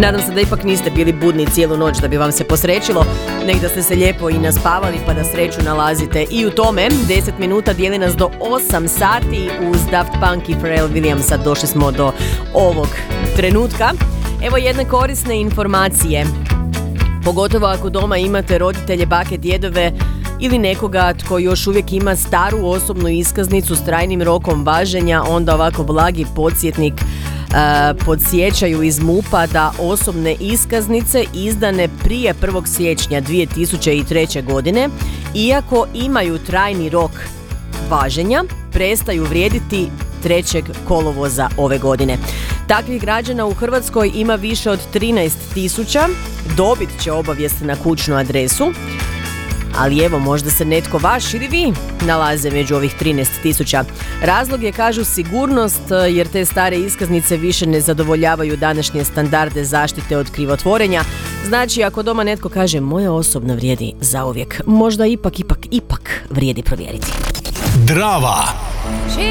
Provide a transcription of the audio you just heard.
Nadam se da ipak niste bili budni cijelu noć da bi vam se posrećilo, nek da ste se lijepo i naspavali pa da sreću nalazite i u tome. 10 minuta dijeli nas do 8 sati uz Daft Punk i Pharrell Williamsa došli smo do ovog trenutka. Evo jedne korisne informacije, pogotovo ako doma imate roditelje, bake, djedove ili nekoga tko još uvijek ima staru osobnu iskaznicu s trajnim rokom važenja, onda ovako blagi podsjetnik podsjećaju iz MUP-a da osobne iskaznice izdane prije 1. siječnja 2003. godine, iako imaju trajni rok važenja, prestaju vrijediti 3. kolovoza ove godine. Takvih građana u Hrvatskoj ima više od 13.000, dobit će obavijest na kućnu adresu, ali evo možda se netko vaš ili vi nalaze među ovih 13.000. Razlog je, kažu, sigurnost, jer te stare iskaznice više ne zadovoljavaju današnje standarde zaštite od krivotvorenja. Znači, ako doma netko kaže moja osobna vrijedi zauvijek, možda ipak vrijedi provjeriti. Drava.